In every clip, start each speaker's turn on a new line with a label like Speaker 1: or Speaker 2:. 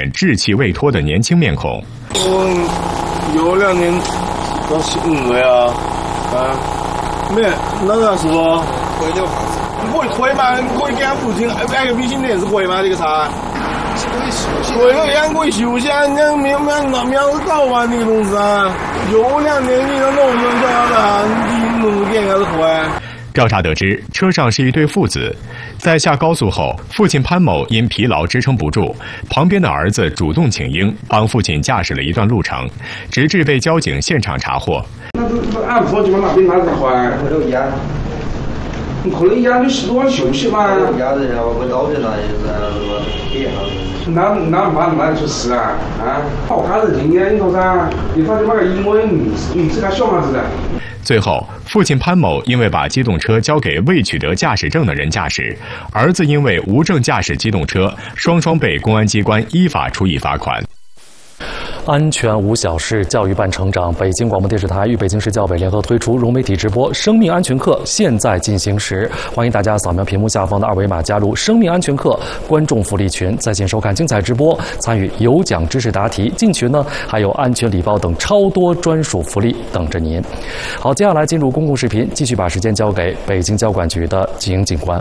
Speaker 1: 脸稚气未脱的年轻面孔。
Speaker 2: 有2年到15岁啊，没那个是不？
Speaker 3: 回流哈子。
Speaker 2: 你可以推嘛，你可以给俺父亲买个明星脸是可以吗？这个茶。为了让可以休息啊，你秒搞完这个东西啊，有2年你能弄成这样的，你弄点还是快。
Speaker 1: 调查得知，车上是一对父子，在下高速后，父亲潘某因疲劳支撑不住，旁边的儿子主动请缨，帮父亲驾驶了一段路程，直至被交警现场查获。
Speaker 4: 那按说就往那边拿着还，你可能压你10多晚休息嘛。
Speaker 3: 压人啊，我老人了也是，
Speaker 4: 那就是啊，好看人经验，你说噻，你发现那个一模你这个小孩子的。
Speaker 1: 最后，父亲潘某因为把机动车交给未取得驾驶证的人驾驶，儿子因为无证驾驶机动车，双双被公安机关依法处以罚款。
Speaker 5: 安全无小事，教育伴成长。北京广播电视台与北京市教委联合推出融媒体直播生命安全课现在进行时，欢迎大家扫描屏幕下方的2维码加入生命安全课观众福利群，在线收看精彩直播，参与有奖知识答题。进群呢还有安全礼包等超多专属福利等着您。好，接下来进入公共视频，继续把时间交给北京交管局的景警官。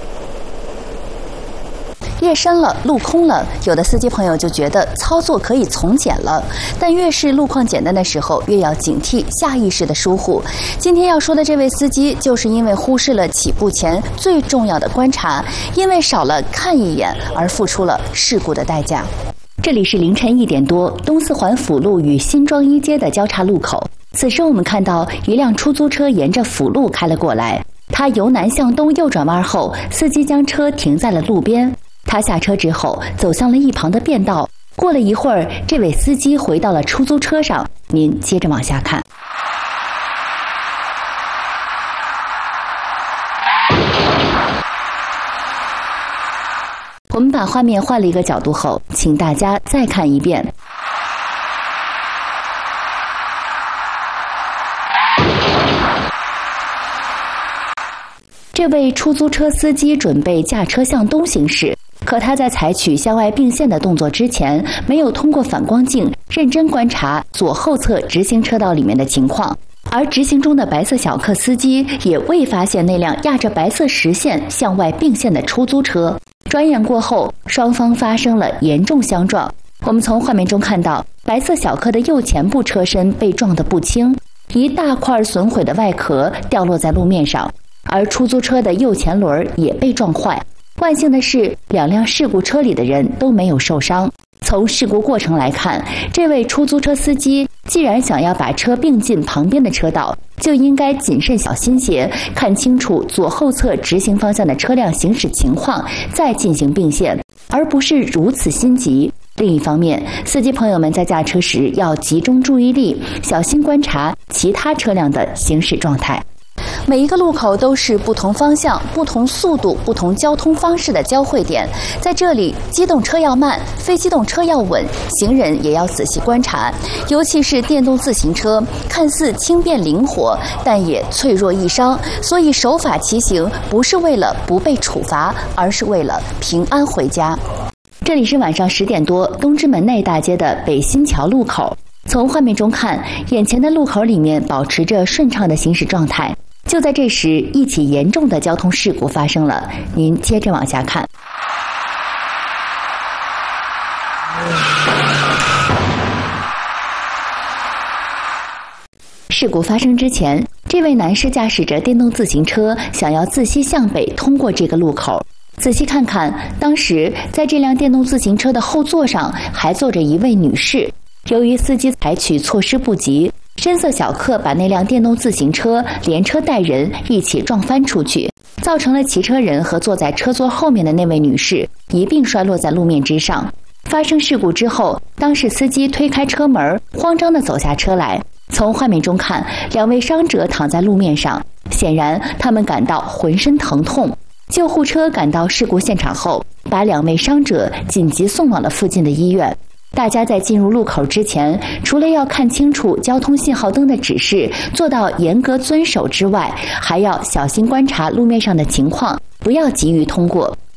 Speaker 6: 夜深了，路空了，有的司机朋友就觉得操作可以从简了，但越是路况简单的时候，越要警惕下意识的疏忽。今天要说的这位司机，就是因为忽视了起步前最重要的观察，因为少了看一眼而付出了事故的代价。这里是凌晨1点多，东四环辅路与新庄一街的交叉路口。此时我们看到一辆出租车沿着辅路开了过来，它由南向东右转弯后，司机将车停在了路边。他下车之后，走向了一旁的便道。过了一会儿，这位司机回到了出租车上。您接着往下看。我们把画面换了一个角度后，请大家再看一遍。这位出租车司机准备驾车向东行驶，可他在采取向外并线的动作之前，没有通过反光镜认真观察左后侧直行车道里面的情况，而直行中的白色小客司机也未发现那辆压着白色实线向外并线的出租车。转眼过后，双方发生了严重相撞。我们从画面中看到，白色小客的右前部车身被撞得不轻，一大块损毁的外壳掉落在路面上。而出租车的右前轮也被撞坏，万幸的是2辆事故车里的人都没有受伤。从事故过程来看，这位出租车司机既然想要把车并进旁边的车道，就应该谨慎小心些，看清楚左后侧直行方向的车辆行驶情况，再进行并线，而不是如此心急。另一方面，司机朋友们在驾车时要集中注意力，小心观察其他车辆的行驶状态。每一个路口都是不同方向、不同速度、不同交通方式的交汇点，在这里，机动车要慢，非机动车要稳，行人也要仔细观察。尤其是电动自行车，看似轻便灵活，但也脆弱易伤，所以守法骑行不是为了不被处罚，而是为了平安回家。这里是晚上10点多，东直门内大街的北新桥路口。从画面中看，眼前的路口里面保持着顺畅的行驶状态。就在这时，一起严重的交通事故发生了。您接着往下看。事故发生之前，这位男士驾驶着电动自行车，想要自西向北通过这个路口。仔细看看，当时在这辆电动自行车的后座上还坐着一位女士。由于司机采取措施不及，深色小客把那辆电动自行车连车带人一起撞翻出去，造成了骑车人和坐在车座后面的那位女士一并摔落在路面之上。发生事故之后，当时司机推开车门，慌张地走下车来。从画面中看，2位伤者躺在路面上，显然他们感到浑身疼痛。救护车赶到事故现场后，把2位伤者紧急送往了附近的医院。大家在进入路口之前，除了要看清楚交通信号灯的指示，做到严格遵守之外，还要小心观察路面上的情况，不要急于通过。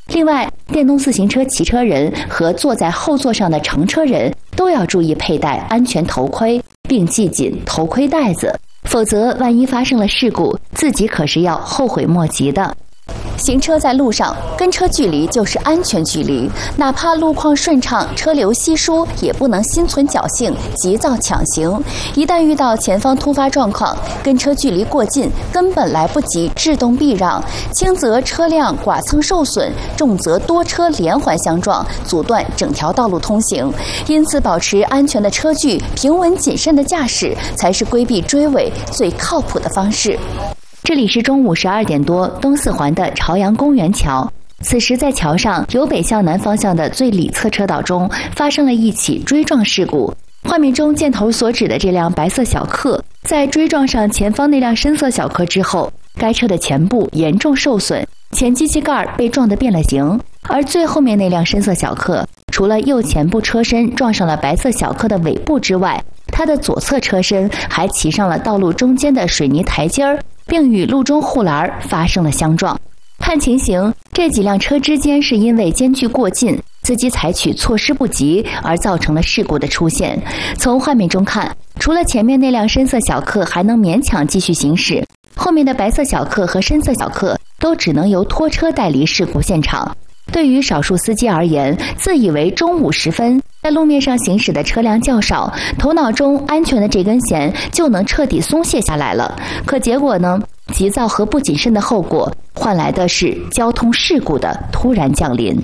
Speaker 6: 另外，电动自行车骑车人和坐在后座上的乘车人都要注意佩戴安全头盔，并系紧头盔带子，否则万一发生了事故，自己可是要后悔莫及的。行车在路上，跟车距离就是安全距离，哪怕路况顺畅，车流稀疏，也不能心存侥幸，急躁抢行。一旦遇到前方突发状况，跟车距离过近，根本来不及制动避让，轻则车辆剐蹭受损，重则多车连环相撞，阻断整条道路通行。因此，保持安全的车距，平稳谨慎的驾驶，才是规避追尾最靠谱的方式。这里是中午12点多，东四环的朝阳公园桥。此时在桥上由北向南方向的最里侧车道中发生了一起追撞事故。画面中箭头所指的这辆白色小客，在追撞上前方那辆深色小客之后，该车的前部严重受损，前机器盖被撞得变了形。而最后面那辆深色小客，除了右前部车身撞上了白色小客的尾部之外，它的左侧车身还骑上了道路中间的水泥台阶儿，并与路中护栏发生了相撞。看情形，这几辆车之间是因为间距过近，司机采取措施不及而造成了事故的出现。从画面中看，除了前面那辆深色小客还能勉强继续行驶，后面的白色小客和深色小客都只能由拖车带离事故现场。对于少数司机而言，自以为中午时分在路面上行驶的车辆较少，头脑中安全的这根弦就能彻底松懈下来了。可结果呢？急躁和不谨慎的后果，换来的是交通事故的突然降临。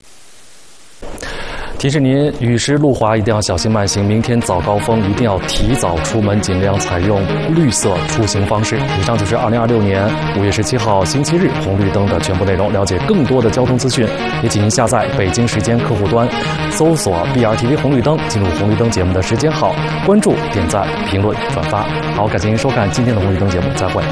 Speaker 5: 提示您，雨时路滑一定要小心慢行，明天早高峰一定要提早出门，尽量采用绿色出行方式。以上就是2026年5月17号星期日红绿灯的全部内容。了解更多的交通资讯，也请您下载北京时间客户端，搜索 BRTV 红绿灯，进入红绿灯节目的时间号，关注、点赞、评论、转发。好，感谢您收看今天的红绿灯节目，再会。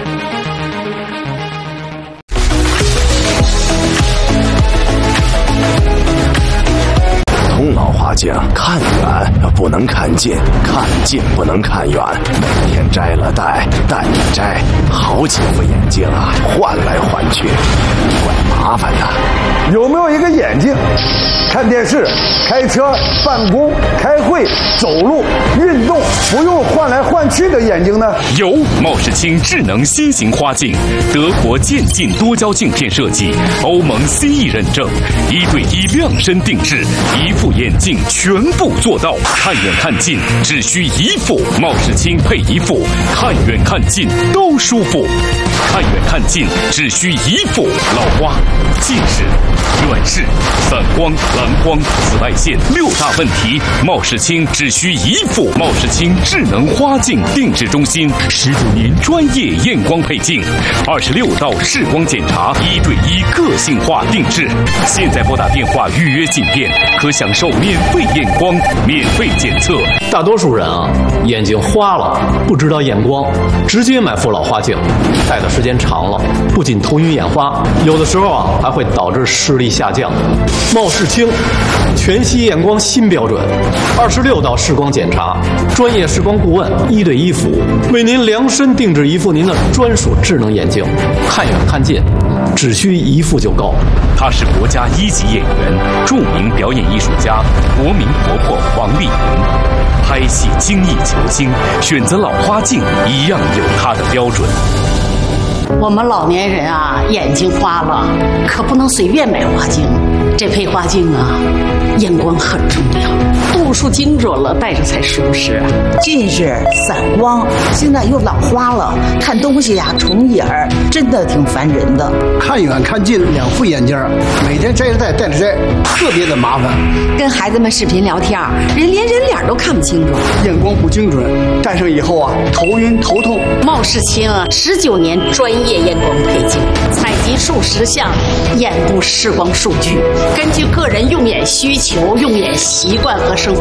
Speaker 7: 通老花镜，看远不能看近，看近不能看远。每天摘了戴，戴了摘，好几副眼镜啊，换来换去，怪麻烦的。
Speaker 8: 有没有一个眼镜，看电视、开车、办公、开会、走路、运动不用换来换去的眼睛呢？
Speaker 9: 有，茂世清智能新型花镜，德国渐进多焦镜片设计，欧盟 CE 认证，1对1量身定制，一副眼镜全部做到，看远看近只需一副，茂世清配一副，看远看近都舒服。看远看近只需一副，老花、近视、远视、散光、蓝光、紫外线6大问题，茂世清只需一副。茂世清智能花镜定制中心，19年专业验光配镜，26道视光检查，1对1个性化定制。现在拨打电话预约进店，可享受免费验光、免费检测。
Speaker 10: 大多数人啊，眼睛花了不知道验光，直接买副老花镜，戴的时间长了，不仅头晕眼花，有的时候啊还会导致视力下降。茂世清全息验光新标准，26道视光检查，专业视光顾问1对1服务，为您量身定制一副您的专属智能眼镜，看远看近只需一副就够。
Speaker 9: 他是国家1级演员，著名表演艺术家，国民婆婆王丽云。拍戏精益求精，选择老花镜一样有它的标准。
Speaker 11: 我们老年人啊，眼睛花了，可不能随便买花镜。这配花镜啊，验光很重要，度数精准了，戴着才舒适。
Speaker 12: 近视、散光，现在又老花了，看东西呀重影儿，真的挺烦人的。
Speaker 8: 看远看近2副眼镜，每天摘着戴，戴着摘，特别的麻烦。
Speaker 13: 跟孩子们视频聊天，连人脸都看不清楚，
Speaker 8: 验光不精准，戴上以后啊，头晕头痛。
Speaker 11: 茂世清19年专业验光配镜，采集数10项眼部视光数据，根据个人用眼需求、用眼习惯和生活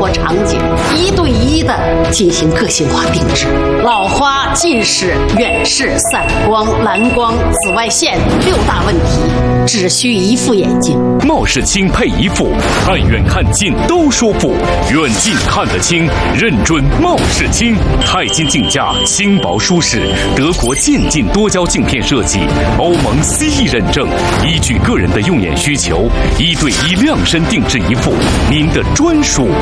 Speaker 11: 活场景，1对1的进行个性化定制。老花、近视、远视、散光、蓝光、紫外线6大问题，只需1副眼镜。
Speaker 9: 茂世清配1副，看远看近都舒服，远近看得清，认准茂世清。钛金镜架，轻薄舒适，德国渐进多焦镜片设计，欧盟 CE 认证，依据个人的用眼需求，1对1量身定制1副，您的专属